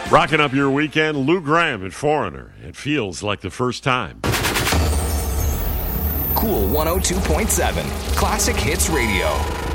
Rocking up your weekend, Lou Gramm and Foreigner. It feels like the first time. Cool 102.7, Classic Hits Radio.